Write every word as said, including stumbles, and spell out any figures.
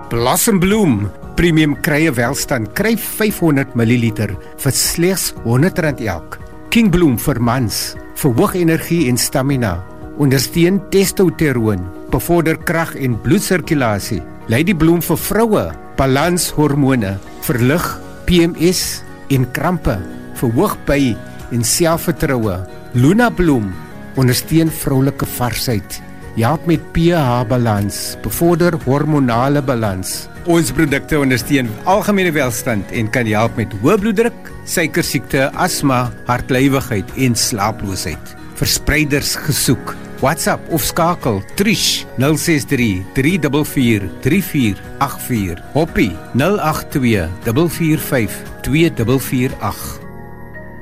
Blossom Bloom Premium Krye Welstand kry vyfhonderd milliliter vir slegs honderd rand elk. King Bloom vir mans, verhoog energie en stamina, ondersteun testosteron, bevorder krag en bloedsirkulasie. Lady Bloom vir vroue, balanshormone, verlig P M S en krampe, verhoog by en selfvertroue. Luna Bloom ondersteun vroulike varsheid, help met pH-balans, bevorder hormonale balans. Ons produkte ondersteun algemene welstand en kan help met hoë bloeddruk, suikersiekte, asma, hartlywigheid en slaaploosheid. Verspreiders gesoek. WhatsApp of skakel Trish nul ses drie, drie vier vier, drie vier agt vier. Hoppie nul agt twee, vier vier vyf, twee vier vier agt.